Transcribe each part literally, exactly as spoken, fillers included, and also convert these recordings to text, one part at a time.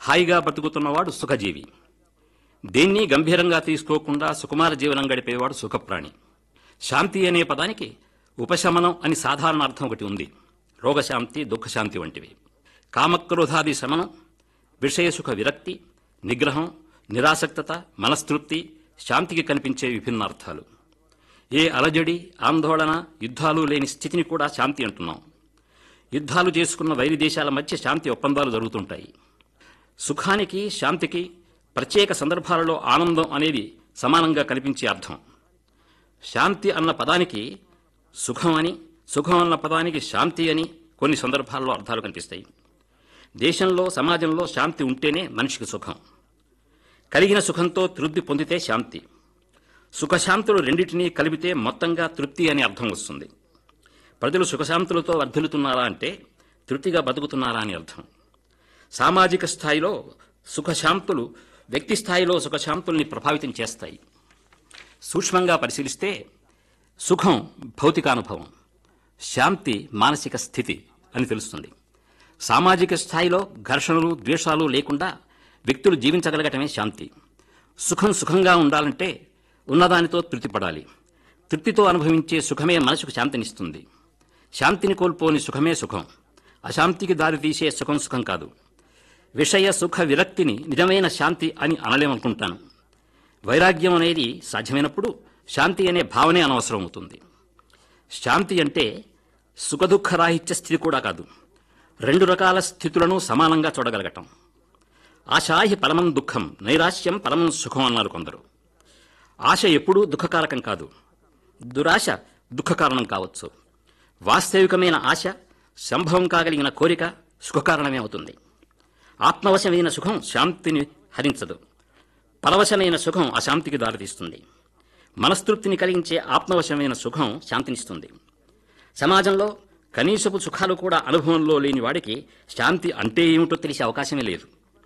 హాయిగా బతుకుతున్నవాడు సుఖజీవి. దేన్ని గంభీరంగా తీసుకోకుండా సుకుమార జీవనం గడిపేవాడు సుఖప్రాణి. శాంతి అనే పదానికి ఉపశమనం అని సాధారణ అర్థం ఒకటి ఉంది. రోగశాంతి, దుఃఖశాంతి వంటివి. కామక్రోధాది శమనం, విషయసుఖ విరక్తి, నిగ్రహం, నిరాసక్తత, మనస్తృప్తి శాంతికి కనిపించే విభిన్న అర్థాలు. ఏ అలజడి, ఆందోళన, యుద్ధాలు లేని స్థితిని కూడా శాంతి అంటున్నాం. యుద్ధాలు చేసుకున్న వైరి దేశాల మధ్య శాంతి ఒప్పందాలు జరుగుతుంటాయి. సుఖానికి, శాంతికి ప్రత్యేక సందర్భాలలో ఆనందం అనేది సమానంగా కనిపించే అర్థం. శాంతి అన్న పదానికి సుఖం అని, సుఖం అన్న పదానికి శాంతి అని కొన్ని సందర్భాల్లో అర్థాలు కనిపిస్తాయి. దేశంలో, సమాజంలో శాంతి ఉంటేనే మనిషికి సుఖం. కలిగిన సుఖంతో తృప్తి పొందితే శాంతి. సుఖశాంతులు రెండింటినీ కలిపితే మొత్తంగా తృప్తి అని అర్థం వస్తుంది. ప్రజలు సుఖశాంతులతో వర్ధిల్లుతున్నారా అంటే తృప్తిగా బతుకుతున్నారా అని అర్థం. సామాజిక స్థాయిలో సుఖశాంతులు వ్యక్తి స్థాయిలో సుఖశాంతుల్ని ప్రభావితం చేస్తాయి. సూక్ష్మంగా పరిశీలిస్తే సుఖం భౌతికానుభవం, శాంతి మానసిక స్థితి అని తెలుస్తుంది. సామాజిక స్థాయిలో ఘర్షణలు, ద్వేషాలు లేకుండా వ్యక్తులు జీవించగలగటమే శాంతి. సుఖం సుఖంగా ఉండాలంటే ఉన్నదానితో తృప్తిపడాలి. తృప్తితో అనుభవించే సుఖమే మనసుకు శాంతినిస్తుంది. శాంతిని కోల్పోని సుఖమే సుఖం. అశాంతికి దారితీసే సుఖం సుఖం కాదు. విషయ సుఖ విరక్తిని నిజమైన శాంతి అని అనలేమనుకుంటాను. వైరాగ్యం అనేది సాధ్యమైనప్పుడు శాంతి అనే భావనే అనవసరం అవుతుంది. శాంతి అంటే సుఖదుఖరాహిత్య స్థితి కూడా కాదు. రెండు రకాల స్థితులను సమానంగా చూడగలగటం. ఆశాహి పరమం దుఃఖం, నైరాశ్యం పరమం సుఖం అన్నారు కొందరు. ఆశ ఎప్పుడూ దుఃఖకారకం కాదు. దురాశ దుఃఖకారణం కావచ్చు. వాస్తవికమైన ఆశ, సంభవం కాగలిగిన కోరిక సుఖకారణమే అవుతుంది. ఆత్మవశమైన సుఖం శాంతిని హరించదు. పరవశమైన సుఖం అశాంతికి దారితీస్తుంది. మనస్తృప్తిని కలిగించే ఆత్మవశమైన సుఖం శాంతినిస్తుంది. సమాజంలో కనీసపు సుఖాలు కూడా అనుభవంలో లేని వాడికి శాంతి అంటే ఏమిటో తెలిసే అవకాశమే లేదు.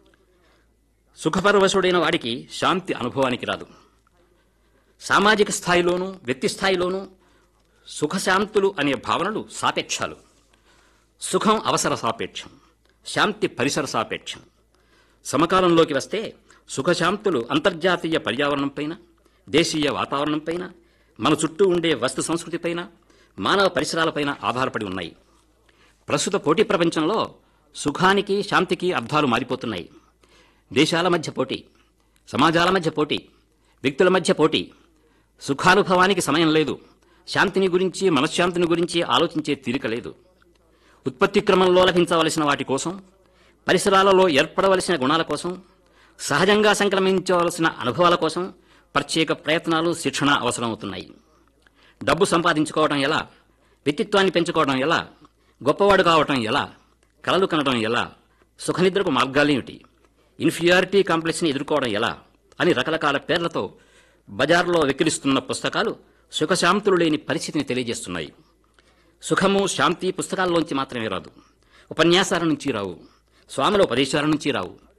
సుఖపరవశుడైన వాడికి శాంతి అనుభవానికి రాదు. సామాజిక స్థాయిలోనూ వ్యక్తి స్థాయిలోనూ సుఖశాంతులు అనే భావనలు సాపేక్షాలు. సుఖం అవసర సాపేక్షం, శాంతి పరిసర సాపేక్షం. సమకాలంలోకి వస్తే సుఖశాంతులు అంతర్జాతీయ పర్యావరణంపైన, దేశీయ వాతావరణంపైన, మన చుట్టూ ఉండే వస్తు సంస్కృతిపైన, మానవ పరిసరాలపైన ఆధారపడి ఉన్నాయి. ప్రస్తుత పోటీ ప్రపంచంలో సుఖానికి, శాంతికి అర్థాలు మారిపోతున్నాయి. దేశాల మధ్య పోటీ, సమాజాల మధ్య పోటీ, వ్యక్తుల మధ్య పోటీ. సుఖానుభవానికి సమయం లేదు. శాంతిని గురించి, మనశ్శాంతిని గురించి ఆలోచించే తీరిక లేదు. ఉత్పత్తి క్రమంలో లభించవలసిన వాటి కోసం, పరిసరాలలో ఏర్పడవలసిన గుణాల కోసం, సహజంగా సంక్రమించవలసిన అనుభవాల కోసం ప్రత్యేక ప్రయత్నాలు, శిక్షణ అవసరమవుతున్నాయి. డబ్బు సంపాదించుకోవడం ఎలా, వ్యక్తిత్వాన్ని పెంచుకోవడం ఎలా, గొప్పవాడు కావటం ఎలా, కలలు కనడం ఎలా, సుఖనిద్రకు మార్గాలేమిటి, ఇన్ఫీరియారిటీ కాంప్లెక్స్ని ఎదుర్కోవడం ఎలా అని రకరకాల పేర్లతో బజార్లో వెక్కిరిస్తున్న పుస్తకాలు సుఖశాంతులు లేని పరిస్థితిని తెలియజేస్తున్నాయి. సుఖము, శాంతి పుస్తకాల్లోంచి మాత్రమే రాదు, ఉపన్యాసాల నుంచి రావు, స్వాముల ఉపదేశాల నుంచి రావు,